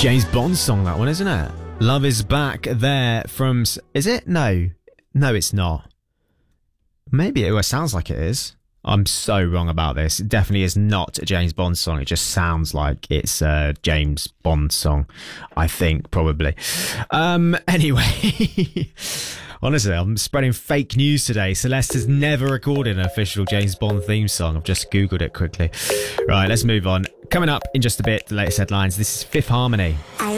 James Bond song, that one, isn't it? Love Is Back there from... Is it? No. No, it's not. Maybe it sounds like it is. I'm so wrong about this. It definitely is not a James Bond song. It just sounds like it's a James Bond song. I think, probably. Anyway... Honestly, I'm spreading fake news today. Celeste has never recorded an official James Bond theme song. I've just Googled it quickly. Right, let's move on. Coming up in just a bit, the latest headlines. This is Fifth Harmony. I